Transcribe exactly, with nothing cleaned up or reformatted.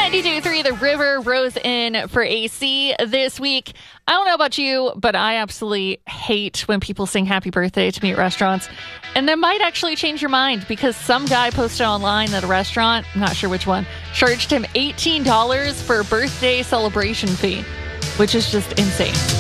ninety-two point three The River, Rose in for A C this week. I don't know about you, but I absolutely hate when people sing happy birthday to me at restaurants. And that might actually change your mind because some guy posted online that a restaurant, I'm not sure which one, charged him eighteen dollars for a birthday celebration fee, which is just insane.